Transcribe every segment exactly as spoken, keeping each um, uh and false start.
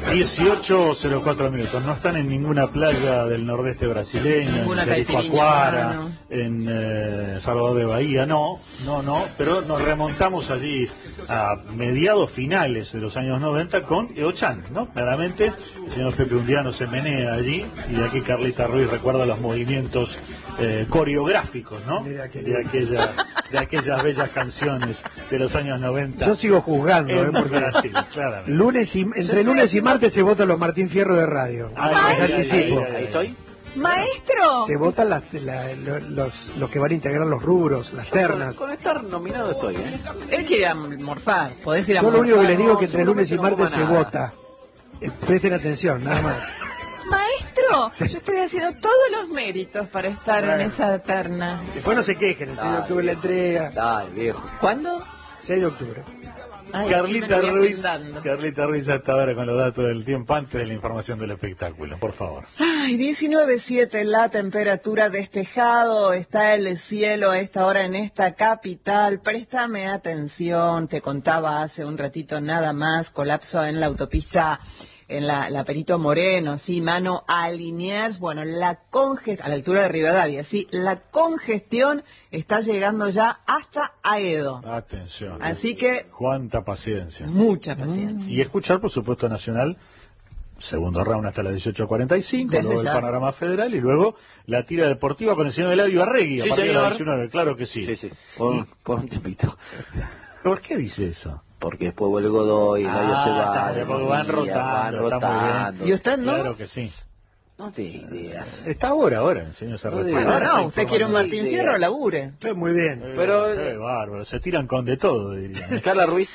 dieciocho cero cuatro minutos. No están en ninguna playa del nordeste brasileño, ninguna en Jericoacoara, no, no. en eh, Salvador de Bahía, no, no, no, pero nos remontamos allí a mediados finales de los años noventa con Eochan, ¿no? Claramente, el señor Pepe Undiano se menea allí, y de aquí Carlita Ruiz recuerda los movimientos eh, coreográficos, ¿no? De, aquella, de aquellas bellas canciones de los años noventa. Yo sigo juzgando, ¿eh? Porque Brasil, claramente. Lunes y, entre lunes y martes se votan los Martín Fierro de radio. Ahí, ahí, ahí, ahí, ahí, ahí estoy. Maestro. Se votan las, la, los, los que van a integrar los rubros, las ternas. Con, con estar nominado estoy, ¿eh? Él quiere morfar, podés ir a Yo morfar. lo único que les digo es que entre lunes y martes se vota. Eh, presten atención, nada más. Maestro, sí. Yo estoy haciendo todos los méritos para estar bueno. en esa terna. Después no se quejen, el seis de octubre la entrega. Dale, viejo. ¿Cuándo? seis de octubre. Ay, Carlita Ruiz, Carlita Ruiz hasta ahora con los datos del tiempo antes de la información del espectáculo, por favor. Ay, diecinueve siete la temperatura, despejado está el cielo a esta hora en esta capital. Préstame atención, te contaba hace un ratito nada más, colapso en la autopista, en la, la Perito Moreno, sí, mano a Liniers, bueno, la congestión, a la altura de Rivadavia, sí, la congestión está llegando ya hasta Aedo. Atención. Así que... Cuánta paciencia. Mucha paciencia. Y escuchar, por supuesto, Nacional, segundo round hasta las dieciocho cuarenta y cinco, Desde luego ya. el panorama federal y luego la tira deportiva con el señor Eladio Arregui, Sí, a partir de las señor. diecinueve, claro que sí. Sí, sí, por, Y- por un tiempito. ¿Por qué dice eso? Porque después vuelve Godoy, Ah, nadie se va. está bien, porque van María, rotando, van está muy rotando. ¿Y usted no? Claro que sí. No te ideas. Está ahora, ahora, el señor se No retira. digas. Bueno, Ahora no, está usted quiere un informando. Martín Fierro, labure. Estoy muy bien. Eh, Pero- eh, bárbaro, se tiran con de todo, dirían. Carla Ruiz,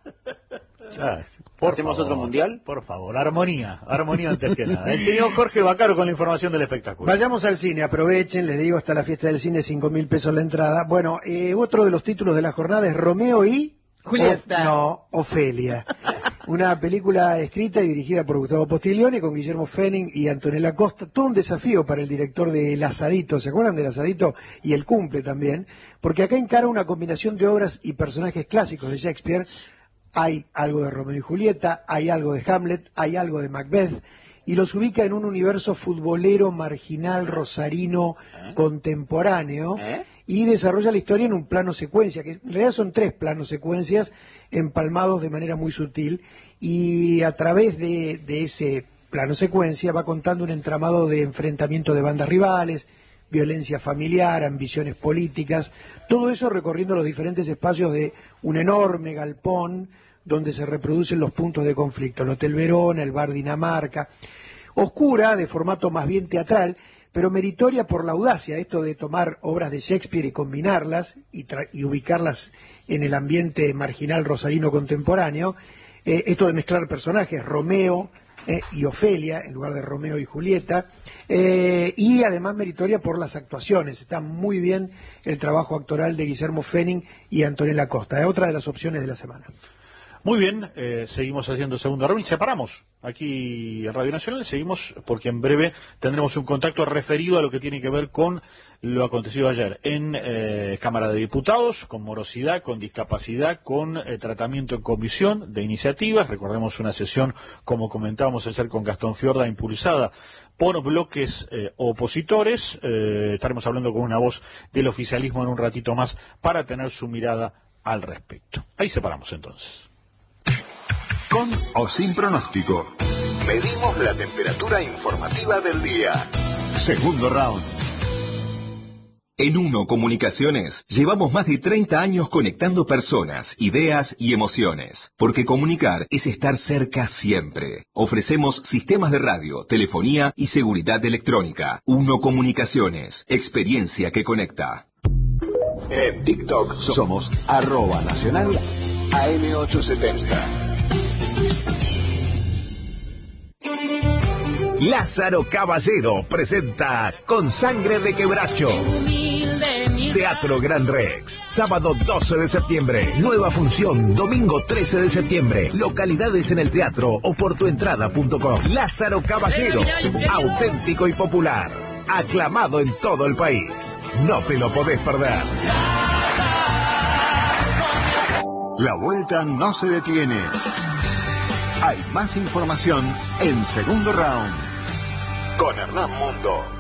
Ya, por ¿hacemos favor, otro mundial? Por favor, armonía, armonía antes que nada. El señor Jorge Bacaro con la información del espectáculo. Vayamos al cine, aprovechen, les digo, hasta la fiesta del cine, cinco mil pesos la entrada. Bueno, eh, otro de los títulos de la jornada es Romeo y... Julieta. O- no, Ofelia. Una película escrita y dirigida por Gustavo Postiglione con Guillermo Fenning y Antonella Costa. Todo un desafío para el director de El Asadito, ¿se acuerdan del Asadito? Y El Cumple también, porque acá encara una combinación de obras y personajes clásicos de Shakespeare. Hay algo de Romeo y Julieta, hay algo de Hamlet, hay algo de Macbeth, y los ubica en un universo futbolero, marginal, rosarino, ¿Eh? contemporáneo, ¿Eh? y desarrolla la historia en un plano secuencia, que en realidad son tres planos secuencias empalmados de manera muy sutil, y a través de, de ese plano secuencia va contando un entramado de enfrentamiento de bandas rivales, violencia familiar, ambiciones políticas, todo eso recorriendo los diferentes espacios de un enorme galpón donde se reproducen los puntos de conflicto, el Hotel Verona, el Bar Dinamarca, oscura, de formato más bien teatral, pero meritoria por la audacia, esto de tomar obras de Shakespeare y combinarlas y, tra- y ubicarlas en el ambiente marginal rosarino contemporáneo, eh, esto de mezclar personajes, Romeo eh, y Ofelia, en lugar de Romeo y Julieta, eh, y además meritoria por las actuaciones, está muy bien el trabajo actoral de Guillermo Fenning y Antonella Costa, es otra de las opciones de la semana. Muy bien, eh, seguimos haciendo segunda round y separamos aquí en Radio Nacional, seguimos porque en breve tendremos un contacto referido a lo que tiene que ver con lo acontecido ayer en eh, Cámara de Diputados, con morosidad, con discapacidad, con eh, tratamiento en comisión de iniciativas. Recordemos una sesión, como comentábamos ayer con Gastón Fiorda, impulsada por bloques eh, opositores. Eh, estaremos hablando con una voz del oficialismo en un ratito más para tener su mirada al respecto. Ahí separamos entonces. Con o sin pronóstico. Medimos la temperatura informativa del día. Segundo round. En Uno Comunicaciones llevamos más de treinta años conectando personas, ideas y emociones, porque comunicar es estar cerca siempre. Ofrecemos sistemas de radio, telefonía y seguridad electrónica. Uno Comunicaciones, experiencia que conecta. En TikTok somos arroba nacional A M ochocientos setenta. Lázaro Caballero presenta Con Sangre de Quebracho. Teatro Gran Rex, sábado doce de septiembre, nueva función, domingo trece de septiembre, localidades en el teatro o por tuentrada punto com. Lázaro Caballero, auténtico y popular, aclamado en todo el país. No te lo podés perder. La vuelta no se detiene. Hay más información en Segundo Round con Hernán Mundo.